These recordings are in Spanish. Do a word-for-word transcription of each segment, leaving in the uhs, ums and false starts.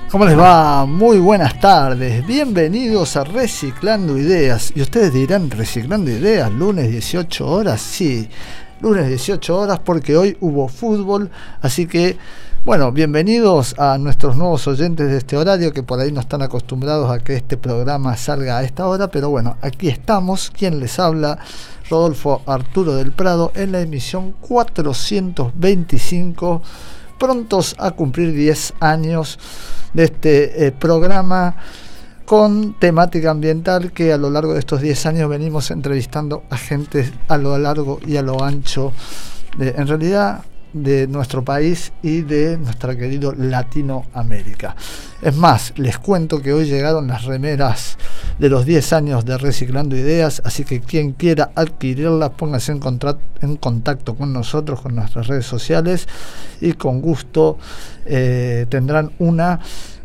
¿Cómo les va? Muy buenas tardes, bienvenidos a Reciclando Ideas. Y ustedes dirán, ¿Reciclando Ideas? ¿Lunes dieciocho horas? Sí, lunes dieciocho horas porque hoy hubo fútbol, así que, bueno, bienvenidos a nuestros nuevos oyentes de este horario que por ahí no están acostumbrados a que este programa salga a esta hora, pero bueno, aquí estamos. Quien les habla, Rodolfo Arturo del Prado, en la emisión cuatrocientos veinticinco, prontos a cumplir diez años de este eh, programa con temática ambiental, que a lo largo de estos diez años venimos entrevistando a gente a lo largo y a lo ancho de, en realidad, de nuestro país y de nuestra querida Latinoamérica. Es más, les cuento que hoy llegaron las remeras de los diez años de Reciclando Ideas, así que quien quiera adquirirlas, póngase en, contra- en contacto con nosotros, con nuestras redes sociales, y con gusto eh, tendrán una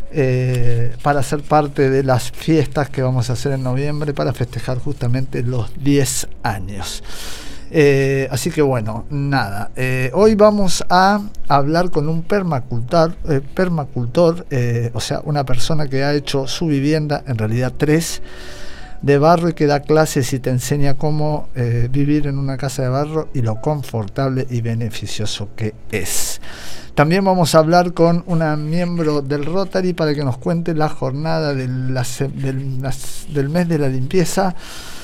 eh, para ser parte de las fiestas que vamos a hacer en noviembre para festejar justamente los diez años. Eh, así que bueno, nada, eh, hoy vamos a hablar con un permacultor, eh, permacultor eh, o sea, una persona que ha hecho su vivienda, en realidad tres, de barro, y que da clases y te enseña cómo eh, vivir en una casa de barro y lo confortable y beneficioso que es. También vamos a hablar con una miembro del Rotary para que nos cuente la jornada de la, del, las, del mes de la limpieza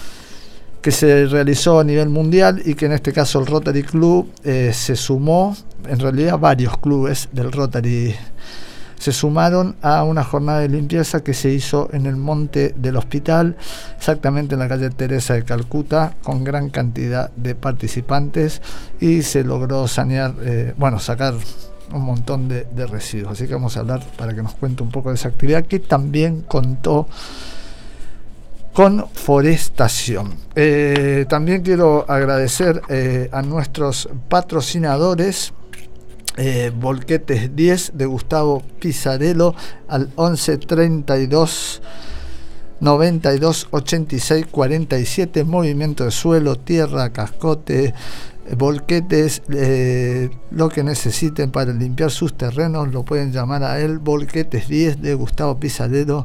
que se realizó a nivel mundial, y que en este caso el Rotary Club eh, se sumó, en realidad varios clubes del Rotary se sumaron a una jornada de limpieza que se hizo en el Monte del Hospital, exactamente en la calle Teresa de Calcuta, con gran cantidad de participantes, y se logró sanear, eh, bueno, sacar un montón de, de residuos. Así que vamos a hablar para que nos cuente un poco de esa actividad, que también contó con forestación. Eh, también quiero agradecer eh, a nuestros patrocinadores, eh, Volquetes diez de Gustavo Pizarello al once treinta y dos noventa y dos ochenta y seis cuarenta y siete, movimiento de suelo, tierra, cascote, eh, volquetes, eh, lo que necesiten para limpiar sus terrenos lo pueden llamar a él. Volquetes diez de Gustavo Pizarello,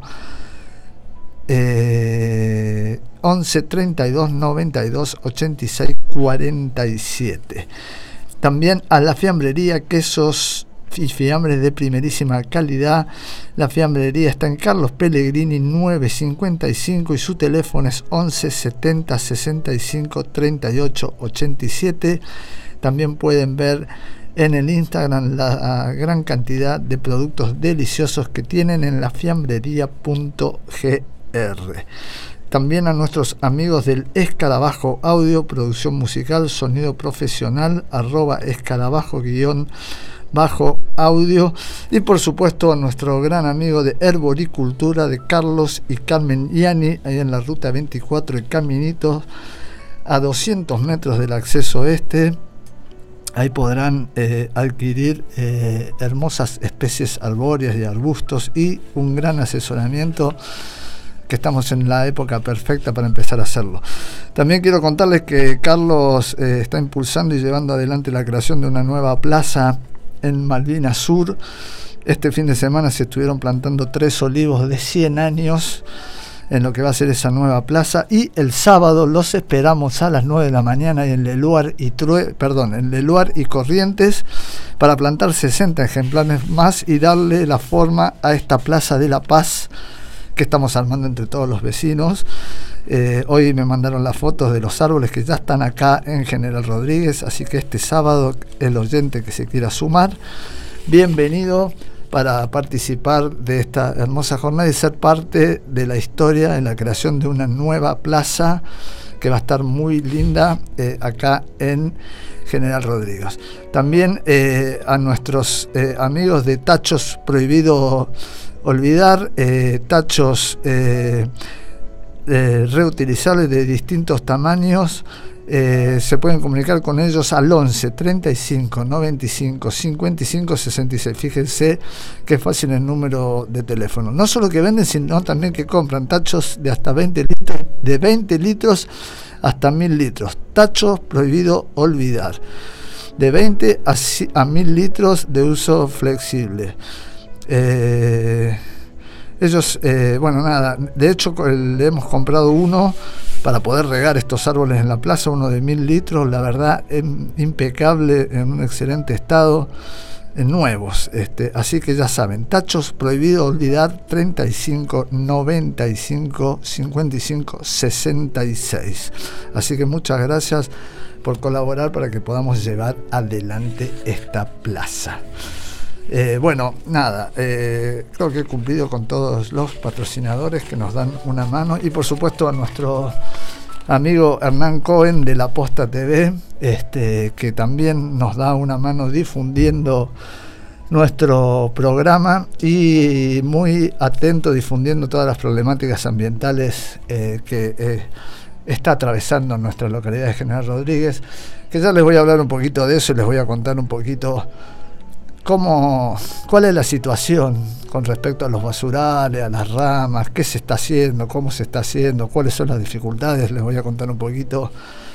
Eh, once treinta y dos noventa y dos ochenta y seis cuarenta y siete. También a la fiambrería, quesos y fiambres de primerísima calidad. La fiambrería está en Carlos Pellegrini novecientos cincuenta y cinco y su teléfono es once setenta sesenta y cinco treinta y ocho ochenta y siete. También pueden ver en el Instagram la gran cantidad de productos deliciosos que tienen en la fiambrería punto g r. También a nuestros amigos del Escarabajo Audio, producción musical, sonido profesional, arroba escarabajo guión bajo audio. Y por supuesto a nuestro gran amigo de Herboricultura, de Carlos y Carmen Yani, ahí en la ruta veinticuatro, el Caminito, a doscientos metros del acceso este. Ahí podrán eh, adquirir eh, hermosas especies arbóreas y arbustos, y un gran asesoramiento, que estamos en la época perfecta para empezar a hacerlo. También quiero contarles que Carlos eh, está impulsando y llevando adelante la creación de una nueva plaza en Malvinas Sur. Este fin de semana se estuvieron plantando tres olivos de cien años en lo que va a ser esa nueva plaza, y el sábado los esperamos a las nueve de la mañana en Leluar y True, perdón, en Leluar y Corrientes, para plantar sesenta ejemplares más y darle la forma a esta Plaza de la Paz que estamos armando entre todos los vecinos. Eh, hoy me mandaron las fotos de los árboles que ya están acá en General Rodríguez, así que este sábado el oyente que se quiera sumar, bienvenido para participar de esta hermosa jornada y ser parte de la historia en la creación de una nueva plaza que va a estar muy linda eh, acá en General Rodríguez. También eh, a nuestros eh, amigos de Tachos Prohibido Olvidar, eh, tachos eh, eh, reutilizables de distintos tamaños. Eh, se pueden comunicar con ellos al once treinta y cinco noventa y cinco cincuenta y cinco sesenta y seis. Fíjense qué fácil el número de teléfono. No solo que venden, sino también que compran tachos de hasta veinte litros, de veinte litros hasta mil litros. Tachos Prohibido Olvidar, de veinte a mil litros de uso flexible. eh, ellos, eh, bueno, nada, de hecho le hemos comprado uno para poder regar estos árboles en la plaza, uno de mil litros, la verdad, impecable, en un excelente estado, en nuevos, este, así que ya saben, tachos prohibido olvidar, treinta y cinco, noventa y cinco, cincuenta y cinco, sesenta y seis. Así que muchas gracias por colaborar para que podamos llevar adelante esta plaza. Eh, bueno, nada, eh, creo que he cumplido con todos los patrocinadores que nos dan una mano, y por supuesto a nuestro amigo Hernán Cohen de La Posta T V, este, que también nos da una mano difundiendo nuestro programa y muy atento difundiendo todas las problemáticas ambientales eh, que eh, está atravesando nuestra localidad de General Rodríguez, que ya les voy a hablar un poquito de eso y les voy a contar un poquito cómo, cuál es la situación con respecto a los basurales, a las ramas, qué se está haciendo, cómo se está haciendo, cuáles son las dificultades. Les voy a contar un poquito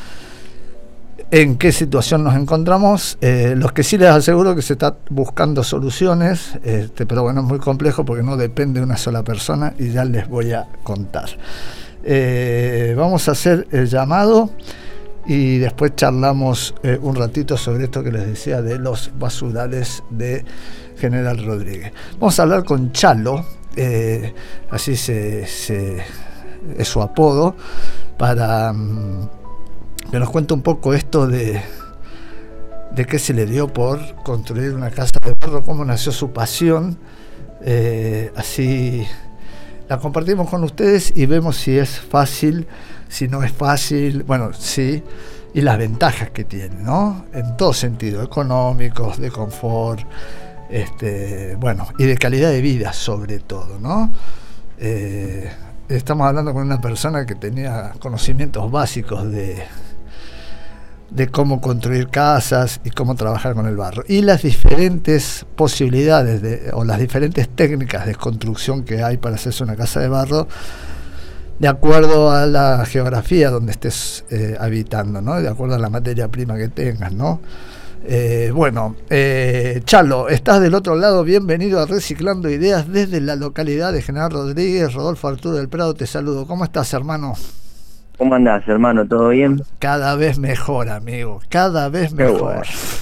en qué situación nos encontramos. Eh, los que sí les aseguro que se está buscando soluciones, este, pero bueno, es muy complejo porque no depende de una sola persona y ya les voy a contar. Eh, vamos a hacer el llamado y después charlamos eh, un ratito sobre esto que les decía de los basurales de General Rodríguez. Vamos a hablar con Chalo, eh, así se, se, es su apodo, para um, que nos cuente un poco esto de, de qué se le dio por construir una casa de barro, cómo nació su pasión, eh, así la compartimos con ustedes y vemos si es fácil, si no es fácil, bueno, sí, y las ventajas que tiene, ¿no? En todo sentido, económicos, de confort, este, bueno, y de calidad de vida sobre todo, ¿no? Eh, estamos hablando con una persona que tenía conocimientos básicos de, de cómo construir casas y cómo trabajar con el barro, y las diferentes posibilidades de, o las diferentes técnicas de construcción que hay para hacerse una casa de barro, de acuerdo a la geografía donde estés eh, habitando, ¿no? De acuerdo a la materia prima que tengas, ¿no? Eh, bueno, eh, Chalo, estás del otro lado, bienvenido a Reciclando Ideas desde la localidad de General Rodríguez. Rodolfo Arturo del Prado te saludo. ¿Cómo estás, hermano? ¿Cómo andás, hermano? ¿Todo bien? Cada vez mejor, amigo, cada vez mejor.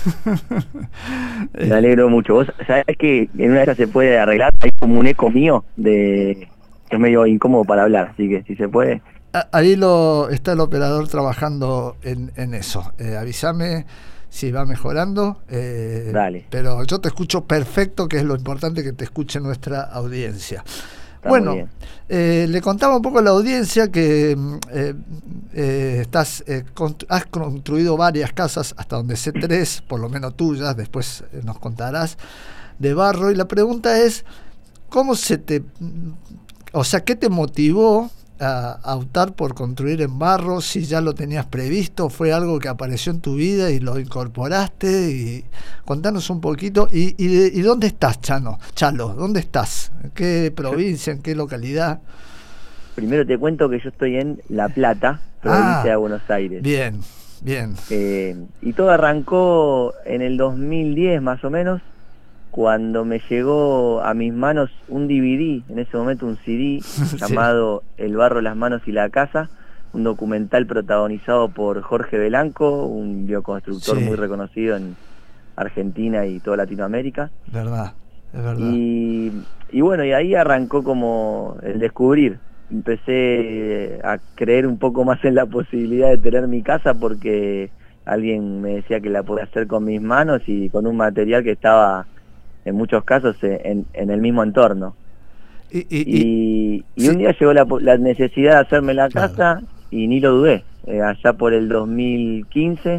Me alegro mucho. Vos sabés que en una de esas se puede arreglar, hay como un eco mío de... es medio incómodo para hablar, así que si se puede. Ahí lo está el operador trabajando en, en eso. Eh, avísame si va mejorando. Eh, Dale. Pero yo te escucho perfecto, que es lo importante, que te escuche nuestra audiencia. Está bueno, eh, le contaba un poco a la audiencia que eh, eh, estás eh, constru- has construido varias casas, hasta donde sé tres, por lo menos tuyas, después eh, nos contarás, de barro. Y la pregunta es, ¿cómo se te... O sea, ¿qué te motivó a, a optar por construir en barro? Si ya lo tenías previsto, fue algo que apareció en tu vida y lo incorporaste. Y contanos un poquito. ¿Y, y, de, y dónde estás, Chano? Chalo, ¿dónde estás? ¿En qué provincia, en qué localidad? Primero te cuento que yo estoy en La Plata, provincia ah, de Buenos Aires. Bien, bien. Eh, y todo arrancó en el dos mil diez más o menos, cuando me llegó a mis manos un D V D, en ese momento un C D, sí, llamado El barro, las manos y la casa, un documental protagonizado por Jorge Belanco, un bioconstructor sí. muy reconocido en Argentina y toda Latinoamérica. Verdad, es verdad. Y, y bueno, y ahí arrancó como el descubrir. Empecé a creer un poco más en la posibilidad de tener mi casa porque alguien me decía que la podía hacer con mis manos y con un material que estaba... en muchos casos en, en el mismo entorno. Y, y, y, y sí. un día llegó la, la necesidad de hacerme la casa, claro. y ni lo dudé. Eh, allá por el dos mil quince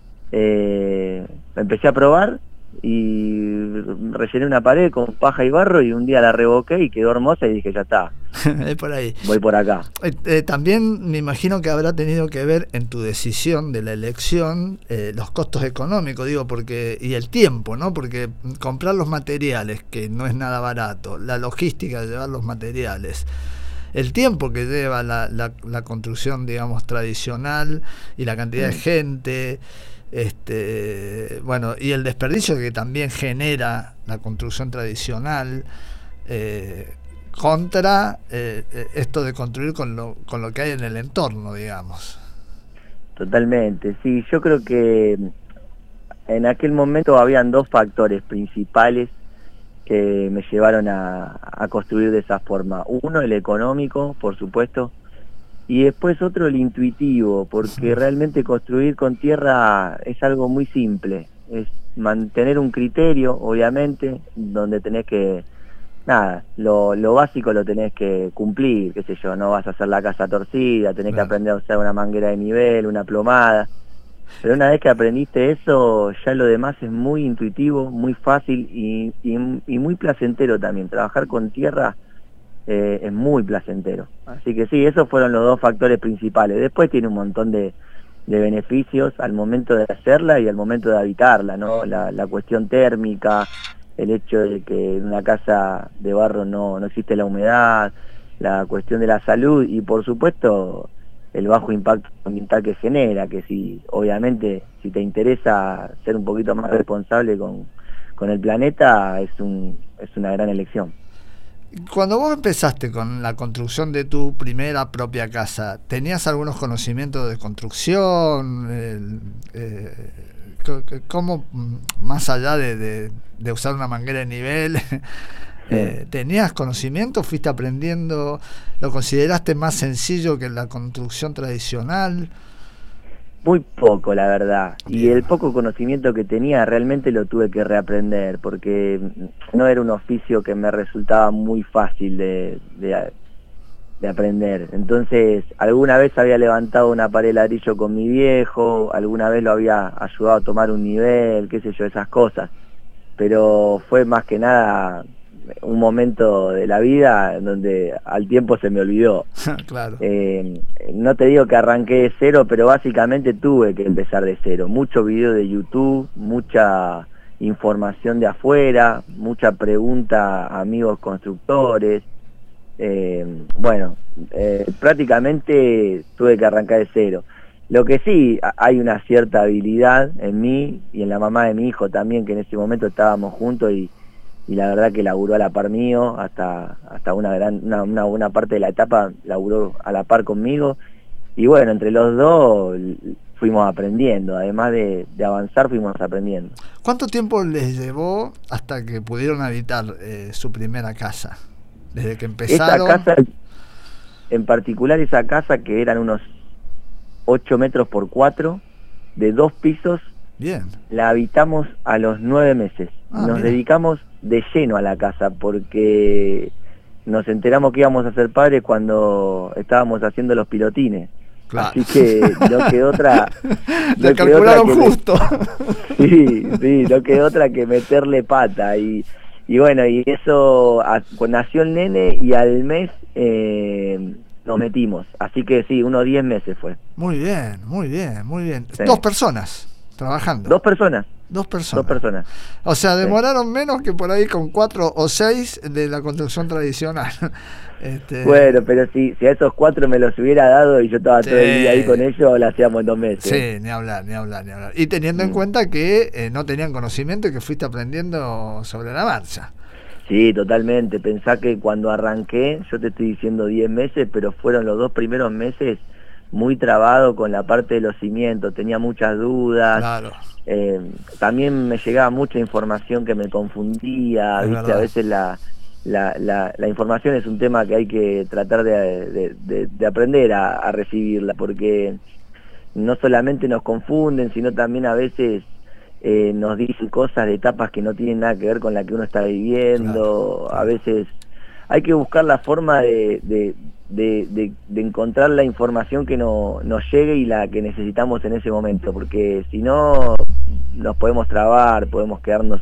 eh, empecé a probar y rellené una pared con paja y barro y un día la revoqué y quedó hermosa y dije, ya está. Es por ahí. Voy por acá. Eh, eh, también me imagino que habrá tenido que ver en tu decisión de la elección eh, los costos económicos, digo, porque y el tiempo, ¿no? Porque comprar los materiales, que no es nada barato, la logística de llevar los materiales, el tiempo que lleva la, la, la construcción, digamos, tradicional y la cantidad mm. de gente... Este, bueno, y el desperdicio que también genera la construcción tradicional, eh, contra eh, esto de construir con lo, con lo que hay en el entorno, digamos. Totalmente, sí, yo creo que en aquel momento habían dos factores principales que me llevaron a, a construir de esa forma. Uno, el económico, por supuesto, y después otro, el intuitivo, porque realmente construir con tierra es algo muy simple, es mantener un criterio, obviamente, donde tenés que, nada, lo, lo básico lo tenés que cumplir, qué sé yo, no vas a hacer la casa torcida, tenés claro. que aprender a usar una manguera de nivel, una plomada, pero una vez que aprendiste eso, ya lo demás es muy intuitivo, muy fácil y, y, y muy placentero también. Trabajar con tierra eh, es muy placentero. Así que sí, esos fueron los dos factores principales. Después tiene un montón de, de beneficios al momento de hacerla y al momento de habitarla, ¿no? La, la cuestión térmica, el hecho de que en una casa de barro no, no existe la humedad, la cuestión de la salud y por supuesto el bajo impacto ambiental que genera, que si obviamente si te interesa ser un poquito más responsable con, con el planeta, es, un, es una gran elección. Cuando vos empezaste con la construcción de tu primera propia casa, ¿tenías algunos conocimientos de construcción? Eh, eh, ¿Cómo, más allá de, de, de usar una manguera de nivel, eh, tenías conocimiento? ¿Fuiste aprendiendo? ¿Lo consideraste más sencillo que la construcción tradicional? Muy poco, la verdad. Y el poco conocimiento que tenía realmente lo tuve que reaprender, porque no era un oficio que me resultaba muy fácil de, de, de aprender. Entonces, alguna vez había levantado una pared de ladrillo con mi viejo, alguna vez lo había ayudado a tomar un nivel, qué sé yo, esas cosas. Pero fue más que nada un momento de la vida en donde al tiempo se me olvidó. Claro. Eh, no te digo que arranqué de cero, pero básicamente tuve que empezar de cero. Mucho video de YouTube, mucha información de afuera, mucha pregunta a amigos constructores. Eh, bueno, eh, prácticamente tuve que arrancar de cero. Lo que sí, hay una cierta habilidad en mí y en la mamá de mi hijo también, que en ese momento estábamos juntos y y la verdad que laburó a la par mío, hasta hasta una gran una, una buena parte de la etapa laburó a la par conmigo, y bueno, entre los dos fuimos aprendiendo, además de, de avanzar fuimos aprendiendo. ¿Cuánto tiempo les llevó hasta que pudieron habitar eh, su primera casa? Desde que empezaron... Esa casa, en particular esa casa que eran unos ocho metros por cuatro, de dos pisos, bien, la habitamos a los nueve meses. Ah, nos mira. dedicamos de lleno a la casa porque nos enteramos que íbamos a ser padres cuando estábamos haciendo los pilotines. Claro. Así que no quedó otra... no Le calcularon otra justo. Me, sí, sí, no quedó otra que meterle pata. Y, y bueno, y eso, a, nació el nene y al mes eh, nos metimos. Así que sí, unos diez meses fue. Muy bien, muy bien, muy bien. Sí. Dos personas trabajando. Dos personas. Dos personas. Dos personas. O sea, demoraron sí. menos que por ahí con cuatro o seis de la construcción tradicional. Este... Bueno, pero si, si a esos cuatro me los hubiera dado y yo estaba sí. todo el día ahí con ellos, lo hacíamos en dos meses. Sí, ni hablar, ni hablar, ni hablar. Y teniendo mm. en cuenta que eh, no tenían conocimiento y que fuiste aprendiendo sobre la marcha. Sí, totalmente. Pensá que cuando arranqué, yo te estoy diciendo diez meses, pero fueron los dos primeros meses muy trabado con la parte de los cimientos, tenía muchas dudas. Claro. Eh, también me llegaba mucha información que me confundía, es ¿viste? Verdad. A veces la, la, la, la información es un tema que hay que tratar de, de, de, de aprender a, a recibirla, porque no solamente nos confunden, sino también a veces eh, nos dicen cosas de etapas que no tienen nada que ver con la que uno está viviendo. Claro. A veces hay que buscar la forma de... de De, de, de encontrar la información que no, nos llegue y la que necesitamos en ese momento, porque si no nos podemos trabar, podemos quedarnos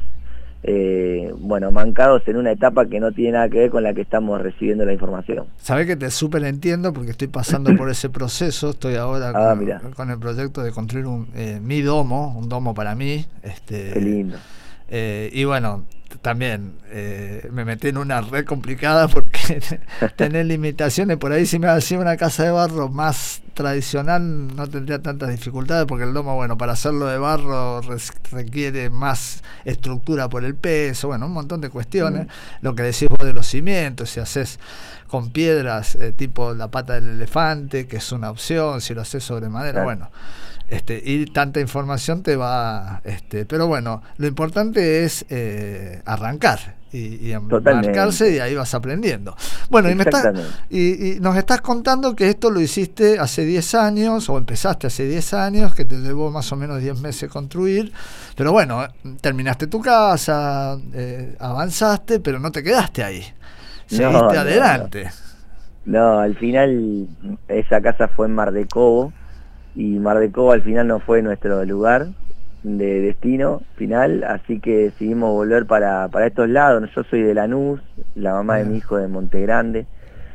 eh, bueno, mancados en una etapa que no tiene nada que ver con la que estamos recibiendo la información. Sabés que te súper entiendo porque estoy pasando por ese proceso, estoy ahora ah, con, con el proyecto de construir un, eh, mi domo, un domo para mí. Este, Qué lindo. Eh, y bueno, también eh, me metí en una red complicada porque tener limitaciones. Por ahí si me hacía una casa de barro más tradicional no tendría tantas dificultades, porque el domo, bueno, para hacerlo de barro requiere más estructura por el peso, bueno, un montón de cuestiones. Mm. Lo que decís vos de los cimientos, si haces con piedras eh, tipo la pata del elefante, que es una opción, si lo haces sobre madera, claro. Bueno, este, y tanta información te va, este, pero bueno, lo importante es eh, arrancar y, y marcarse, y ahí vas aprendiendo. Bueno, y, me está, y, y nos estás contando que esto lo hiciste hace diez años, o empezaste hace diez años, que te llevó más o menos diez meses construir, pero bueno, terminaste tu casa, eh, avanzaste, pero no te quedaste ahí. Seguiste no, adelante. No, no, al final esa casa fue en Mar de Cobo, y Mar de Cobo al final no fue nuestro lugar de destino final, así que decidimos volver para, para estos lados. Yo soy de Lanús, la mamá de mi hijo de Monte Grande,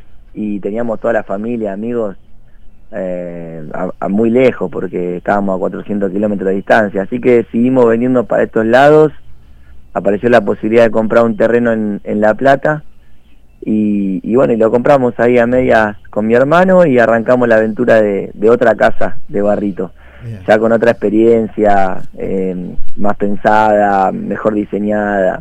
y teníamos toda la familia, amigos, eh, a, a muy lejos, porque estábamos a cuatrocientos kilómetros de distancia, así que decidimos venirnos para estos lados. Apareció la posibilidad de comprar un terreno en, en La Plata, Y, y bueno, y lo compramos ahí a medias con mi hermano, y arrancamos la aventura de, de otra casa de barrito. Bien. Ya con otra experiencia, eh, más pensada, mejor diseñada.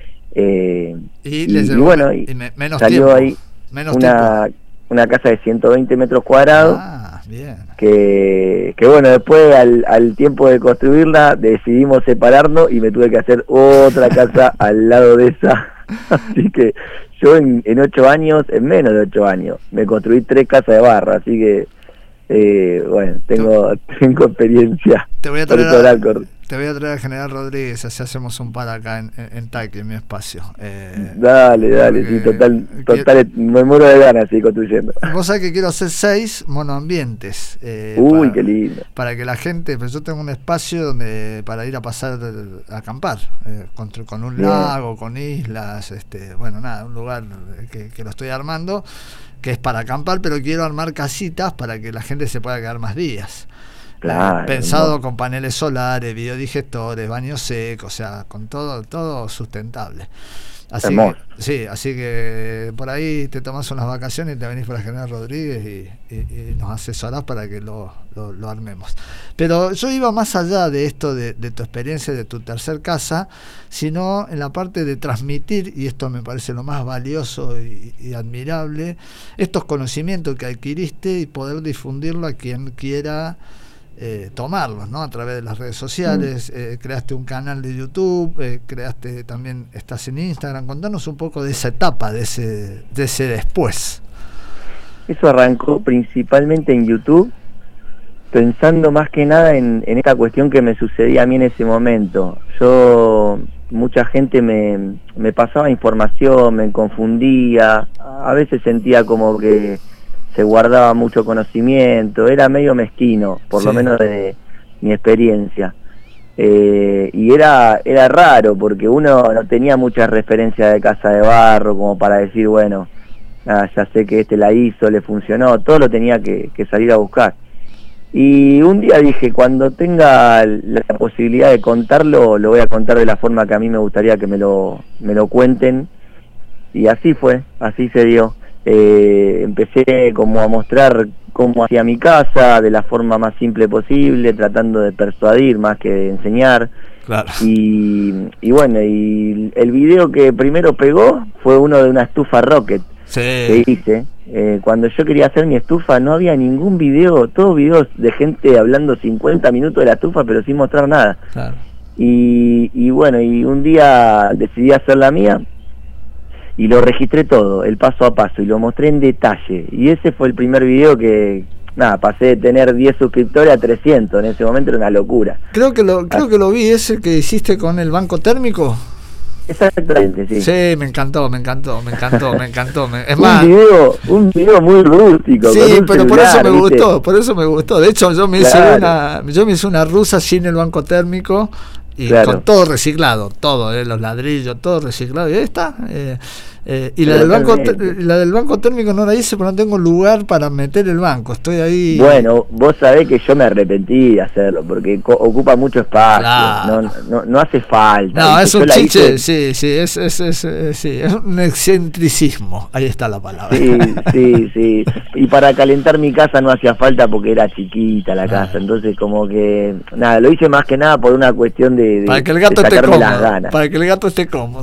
Eh, y, y, y bueno, y y menos salió tiempo, ahí menos una, una casa de ciento veinte metros cuadrados. Ah, bien. Que, que bueno, después al, al tiempo de construirla decidimos separarnos y me tuve que hacer otra casa al lado de esa. Así que yo en, en ocho años, en menos de ocho años, me construí tres casas de barro, así que eh, bueno, tengo tengo experiencia. Te voy a traer, a, te voy a traer al General Rodríguez, así hacemos un par acá en, en, en Taqui, en mi espacio. Eh, dale, dale, sí, total, total, quiero, me muero de ganas seguir construyendo. Vos sabés que quiero hacer seis monoambientes. Eh, Uy, para, qué lindo. Para que la gente, pero yo tengo un espacio donde para ir a pasar a acampar, eh, con, con un Bien. lago, con islas, este, bueno, nada, un lugar que, que lo estoy armando, que es para acampar, pero quiero armar casitas para que la gente se pueda quedar más días. Claro, pensado no. Con paneles solares, biodigestores, baños secos, o sea, con todo todo sustentable. Así que, sí, así que por ahí te tomas unas vacaciones y te venís para General Rodríguez y, y, y nos asesorás para que lo, lo, lo armemos. Pero yo iba más allá de esto, de, de tu experiencia, de tu tercer casa, sino en la parte de transmitir, y esto me parece lo más valioso y, y admirable, estos conocimientos que adquiriste y poder difundirlo a quien quiera Eh, tomarlos, ¿no? A través de las redes sociales. mm. eh, creaste un canal de YouTube, eh, creaste también, estás en Instagram. Contanos un poco de esa etapa, de ese, de ese después. Eso arrancó principalmente en YouTube, pensando más que nada en, en esta cuestión que me sucedía a mí en ese momento. Yo, mucha gente me, me pasaba información, me confundía, a veces sentía como que se guardaba mucho conocimiento, era medio mezquino, por sí. lo menos de mi experiencia. Eh, y era era raro, porque uno no tenía muchas referencias de casa de barro, como para decir, bueno, ah, ya sé que este la hizo, le funcionó, todo lo tenía que, que salir a buscar. Y un día dije, cuando tenga la posibilidad de contarlo, lo voy a contar de la forma que a mí me gustaría que me lo, me lo cuenten, y así fue, así se dio. Eh, empecé como a mostrar cómo hacía mi casa de la forma más simple posible, tratando de persuadir más que de enseñar. Claro. y, y bueno, y el video que primero pegó fue uno de una estufa Rocket, sí. que hice. Eh, cuando yo quería hacer mi estufa no había ningún video, todos videos de gente hablando cincuenta minutos de la estufa pero sin mostrar nada. Claro. y, y bueno, y un día decidí hacer la mía y lo registré todo, el paso a paso, y lo mostré en detalle. Y ese fue el primer video que, nada, pasé de tener diez suscriptores a trescientos, en ese momento era una locura. Creo que lo creo que lo vi, ese que hiciste con el banco térmico. Exactamente, sí. Sí, me encantó, me encantó, me encantó, me encantó. Me, es un más, video, un video muy rústico. Sí, pero celular, por eso me ¿viste? gustó, por eso me gustó. De hecho, yo me hice claro. una, yo me hice una rusa sin el banco térmico. Y claro. con todo reciclado, todo, eh, los ladrillos, todo reciclado. Y ahí está. Eh, Eh, y la del, banco, la del banco térmico no la hice porque no tengo lugar para meter el banco, estoy ahí. Bueno, vos sabés que yo me arrepentí de hacerlo porque ocupa mucho espacio, claro. no, no, no hace falta. No, es un chiche, hice... sí, sí, es, es, es, es, sí, es un excentricismo, ahí está la palabra. Sí, sí, sí, y para calentar mi casa no hacía falta porque era chiquita la casa, ah. entonces como que, nada, lo hice más que nada por una cuestión de, de, para que el gato de esté sacarme cómodo, las ganas. Para que el gato esté cómodo.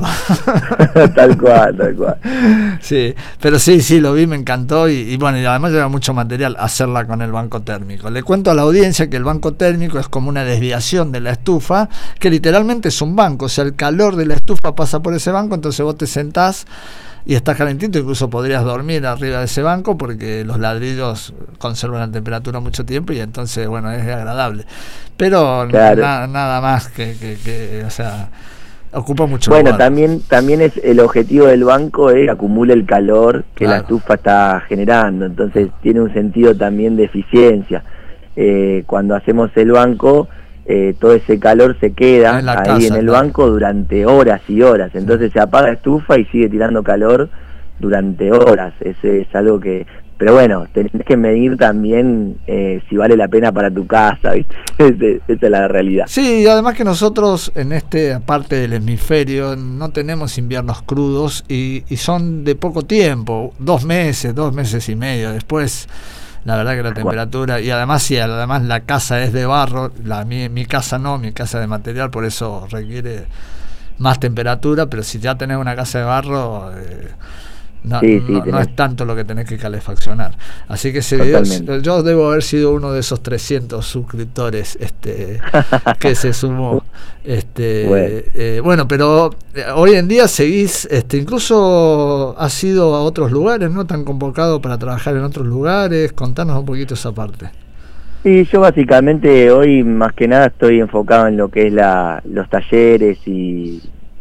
Tal cual, tal cual. Sí, pero sí, sí, lo vi, me encantó y, y bueno, y además lleva mucho material hacerla con el banco térmico. Le cuento a la audiencia que el banco térmico es como una desviación de la estufa, que literalmente es un banco, o sea, el calor de la estufa pasa por ese banco, entonces vos te sentás y estás calentito, incluso podrías dormir arriba de ese banco porque los ladrillos conservan la temperatura mucho tiempo y entonces, bueno, es agradable. Pero claro. na, nada más que, que, que, o sea, ocupa mucho bueno, lugar. también también es el objetivo del banco es que acumule el calor que claro. la estufa está generando, entonces tiene un sentido también de eficiencia. Eh, cuando hacemos el banco, eh, todo ese calor se queda en ahí casa, en el claro. banco durante horas y horas, entonces sí. se apaga la estufa y sigue tirando calor durante horas. Ese es algo que... Pero bueno, tenés que medir también eh, si vale la pena para tu casa, ¿viste? Esa es la realidad. Sí, y además que nosotros en este parte del hemisferio no tenemos inviernos crudos y, y son de poco tiempo, dos meses, dos meses y medio. Después, la verdad que la temperatura, y además sí, además la casa es de barro, la mi, mi casa no, mi casa de material, por eso requiere más temperatura, pero si ya tenés una casa de barro... Eh, No, sí, sí, no, no es tanto lo que tenés que calefaccionar. Así que ese video, yo debo haber sido uno de esos trescientos suscriptores este que se sumó. Este bueno. Eh, bueno, pero hoy en día seguís, este incluso has ido a otros lugares, ¿no? ¿Te han convocado para trabajar en otros lugares? Contanos un poquito esa parte. Sí, yo básicamente hoy más que nada estoy enfocado en lo que es la los talleres y,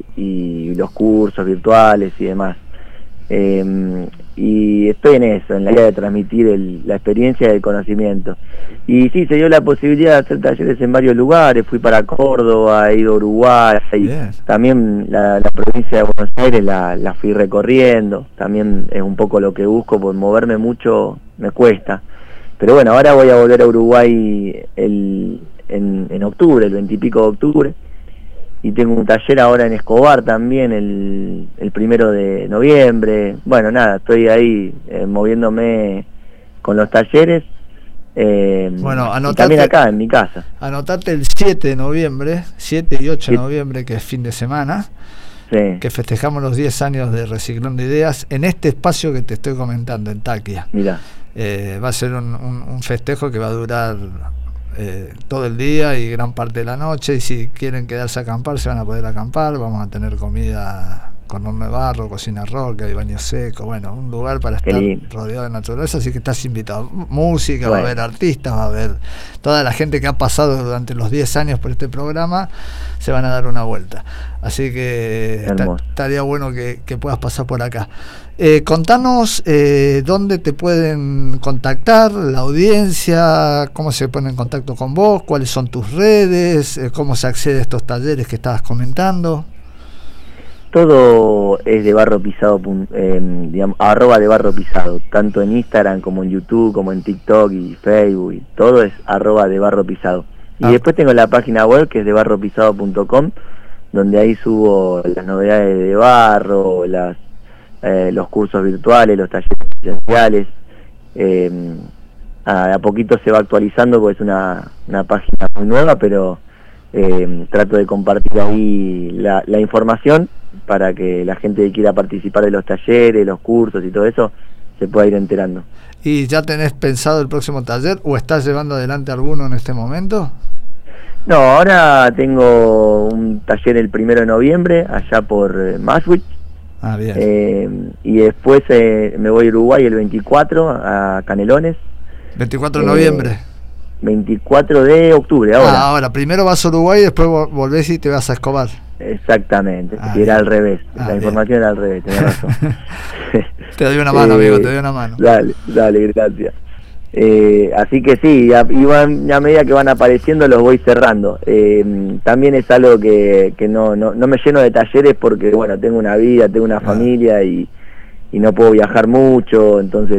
y los cursos virtuales y demás. Eh, y estoy en eso, en la idea de transmitir el, la experiencia y el conocimiento. Y sí, se dio la posibilidad de hacer talleres en varios lugares, fui para Córdoba, he ido a Uruguay, yeah. también la, la provincia de Buenos Aires la, la fui recorriendo, también es un poco lo que busco, por moverme mucho me cuesta. Pero bueno, ahora voy a volver a Uruguay el, en, en octubre, el veintipico de octubre. Y tengo un taller ahora en Escobar también el, el primero de noviembre. Bueno, nada, estoy ahí eh, moviéndome con los talleres. Eh, bueno, anotate, y también acá en mi casa. Anotate el siete de noviembre, siete y ocho de noviembre, que es fin de semana, sí. que festejamos los diez años de Reciclando Ideas en este espacio que te estoy comentando, en Taquia. Mirá. Eh, va a ser un, un, un festejo que va a durar... Eh, todo el día y gran parte de la noche, y si quieren quedarse a acampar se van a poder acampar. Vamos a tener comida con horno de barro, cocina roca, hay baño seco, bueno, un lugar para estar rodeado de naturaleza, así que estás invitado. Música, bueno. va a haber artistas, va a haber toda la gente que ha pasado durante los diez años por este programa, se van a dar una vuelta, así que está, estaría bueno que, que puedas pasar por acá. Eh, contanos eh, dónde te pueden contactar la audiencia, cómo se pone en contacto con vos, cuáles son tus redes, eh, cómo se accede a estos talleres que estabas comentando. Todo es de Barro Pisado, eh, digamos, arroba de Barro Pisado, tanto en Instagram como en YouTube, como en TikTok y Facebook, y todo es arroba de Barro Pisado. Y ah. después tengo la página web que es de barro pisado punto com, donde ahí subo las novedades de barro, las Eh, los cursos virtuales, los talleres presenciales. Eh, a, a poquito se va actualizando porque es una, una página muy nueva, pero eh, trato de compartir ahí la, la información para que la gente que quiera participar de los talleres, los cursos y todo eso se pueda ir enterando. ¿Y ya tenés pensado el próximo taller o estás llevando adelante alguno en este momento? No, ahora tengo un taller el primero de noviembre allá por eh, Maswich. Ah, bien. Eh, y después eh, me voy a Uruguay el veinticuatro a Canelones. veinticuatro de noviembre. Eh, veinticuatro de octubre, ahora. Ah, ahora, primero vas a Uruguay y después volvés y te vas a Escobar. Exactamente, ah, y era bien. al revés, Ah, la bien. información era al revés, tenés razón. Te doy una mano, eh, amigo, te doy una mano. Dale, dale, gracias. Eh, así que sí, a, y van, a medida que van apareciendo los voy cerrando. Eh, también es algo que, que no, no, no me lleno de talleres porque, bueno, tengo una vida, tengo una familia y, y no puedo viajar mucho, entonces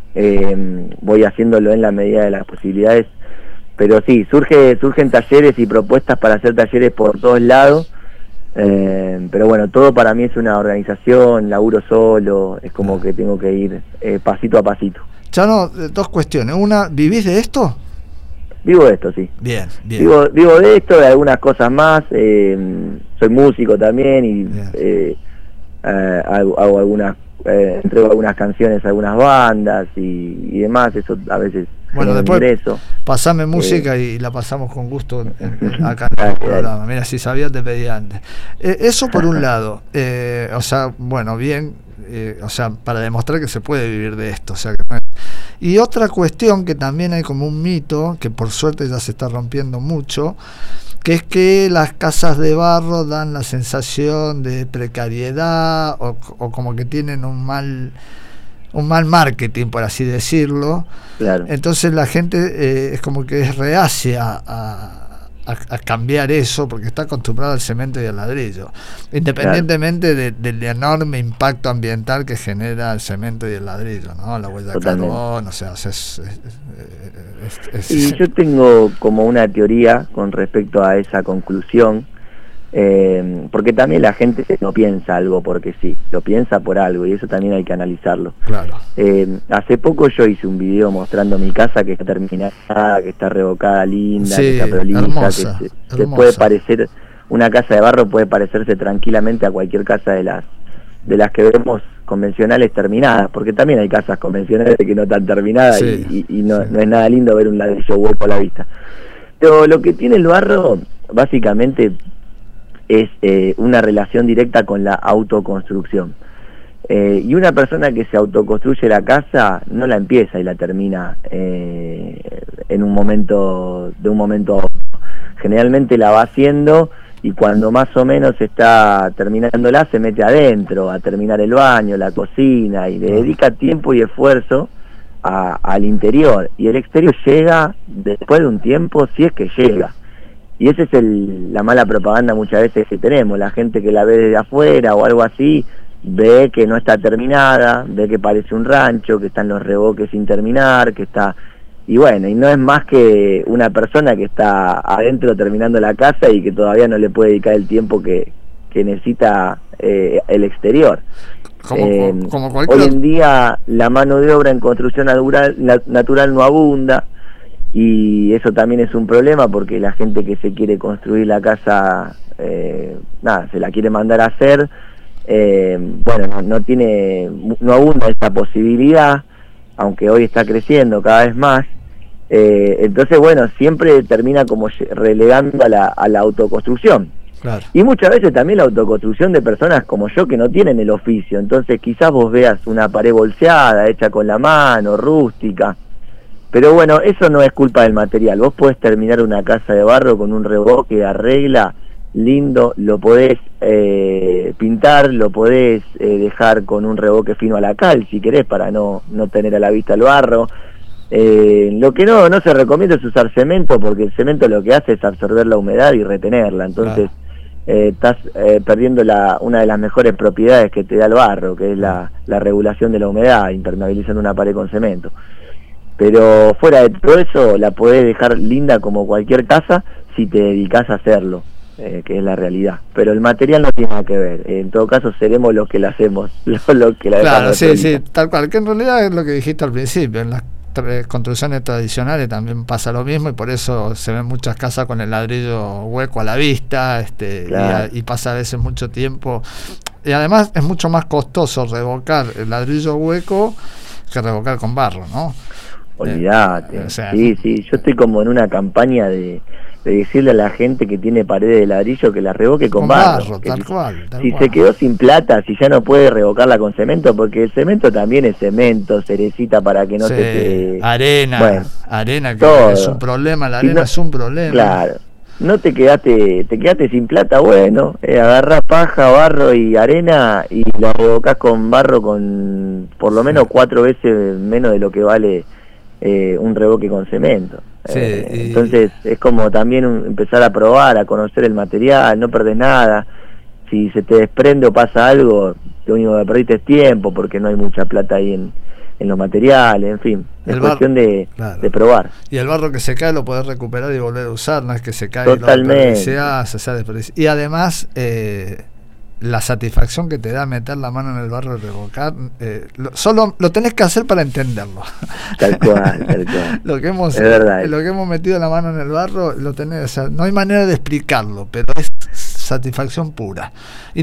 eh, voy haciéndolo en la medida de las posibilidades. Pero sí, surge, surgen talleres y propuestas para hacer talleres por todos lados. Eh, pero bueno, todo para mí es una organización, laburo solo, es como que tengo que ir eh, pasito a pasito. Chano, dos cuestiones. Una, ¿vivís de esto? Vivo de esto, sí. Bien, bien. Vivo, vivo de esto, de algunas cosas más. Eh, soy músico también y eh, eh, hago, hago algunas, eh, entrego algunas canciones a algunas bandas y, y demás. Eso a veces. Bueno, después ingreso. pasame música eh, y la pasamos con gusto en, en, acá en el programa. Mira, si sabía te pedí antes. Eh, eso por un lado. Eh, o sea, bueno, bien. Eh, o sea, para demostrar que se puede vivir de esto, o sea que no es... Y otra cuestión que también hay como un mito, que por suerte ya se está rompiendo mucho, que es que las casas de barro dan la sensación de precariedad o, o como que tienen un mal un mal marketing, por así decirlo. Claro. Entonces la gente eh, es como que es reacia a A, a cambiar eso porque está acostumbrado al cemento y al ladrillo, independientemente claro. de, del enorme impacto ambiental que genera el cemento y el ladrillo, ¿no? La huella de carbón, o sea, es, es, es, es, y yo tengo como una teoría con respecto a esa conclusión, eh, porque también la gente no piensa algo porque sí, lo piensa por algo y eso también hay que analizarlo. Claro. Eh, hace poco yo hice un video mostrando mi casa que está terminada, que está revocada, linda, sí, que está prolija, hermosa, que, se, que puede parecer, una casa de barro puede parecerse tranquilamente a cualquier casa de las de las que vemos convencionales terminadas, porque también hay casas convencionales que no están terminadas sí, y, y, y no, sí. no es nada lindo ver un ladrillo hueco a la vista. Pero lo que tiene el barro, básicamente, es eh, una relación directa con la autoconstrucción. Eh, y una persona que se autoconstruye la casa no la empieza y la termina eh, en un momento, de un momento a otro. Generalmente la va haciendo y cuando más o menos está terminándola se mete adentro a terminar el baño, la cocina y le dedica tiempo y esfuerzo a, al interior. Y el exterior llega después de un tiempo, si es que llega. Y esa es el, la mala propaganda muchas veces que tenemos, la gente que la ve desde afuera o algo así, ve que no está terminada, ve que parece un rancho, que están los revoques sin terminar, que está... Y bueno, y no es más que una persona que está adentro terminando la casa y que todavía no le puede dedicar el tiempo que, que necesita eh, el exterior. Como, eh, como cualquier... Hoy en día la mano de obra en construcción natural, natural no abunda, y eso también es un problema porque la gente que se quiere construir la casa, eh, nada, se la quiere mandar a hacer, eh, bueno, no, no tiene, no abunda esa posibilidad, aunque hoy está creciendo cada vez más. Eh, entonces, bueno, siempre termina como relegando a la, a la autoconstrucción. Claro. Y muchas veces también la autoconstrucción de personas como yo que no tienen el oficio. Entonces quizás vos veas una pared bolseada, hecha con la mano, rústica. Pero bueno, eso no es culpa del material. Vos podés terminar una casa de barro con un revoque de arregla lindo, lo podés eh, pintar, lo podés eh, dejar con un revoque fino a la cal, si querés, para no, no tener a la vista el barro. Eh, lo que no, no se recomienda es usar cemento, porque el cemento lo que hace es absorber la humedad y retenerla. Entonces, claro. eh, estás eh, perdiendo la, una de las mejores propiedades que te da el barro, que es la, la regulación de la humedad, impermeabilizando una pared con cemento. Pero fuera de todo eso, la podés dejar linda como cualquier casa si te dedicás a hacerlo, eh, que es la realidad. Pero el material no tiene nada que ver. En todo caso, seremos los que la hacemos, los, los que la Claro, sí, sí, tal cual. Que en realidad es lo que dijiste al principio. En las construcciones tradicionales también pasa lo mismo y por eso se ven muchas casas con el ladrillo hueco a la vista, este, claro. y, y pasa a veces mucho tiempo. Y además es mucho más costoso revocar el ladrillo hueco que revocar con barro, ¿no? Olvídate, eh, o sea, sí, sí, yo estoy como en una campaña de, de decirle a la gente que tiene paredes de ladrillo que la revoque con, con barro, barro tal si, cual, tal si cual. Se quedó sin plata, si ya no puede revocarla con cemento, porque el cemento también es cemento, cerecita para que no sí, se te... arena, bueno, arena que todo. Es un problema, la arena si no, es un problema. Claro, no te quedaste, te quedaste sin plata, bueno, eh, agarrás paja, barro y arena y la revocás con barro con por lo menos sí. cuatro veces menos de lo que vale eh, un revoque con cemento. Sí, eh, y... Entonces es como también un, empezar a probar, a conocer el material, no perdés nada. Si se te desprende o pasa algo, lo único que perdiste es tiempo, porque no hay mucha plata ahí en, en los materiales, en fin. Es el cuestión de, claro. de probar. Y el barro que se cae lo podés recuperar y volver a usar, no es que se cae Totalmente. y lo desperdiciás, o sea, desperdici- y además eh, la satisfacción que te da meter la mano en el barro y revocar, eh, lo, solo lo tenés que hacer para entenderlo. Tal cual, tal cual. Lo que hemos, es verdad. lo que hemos metido la mano en el barro, lo tenés, o sea, no hay manera de explicarlo, pero es satisfacción pura. Y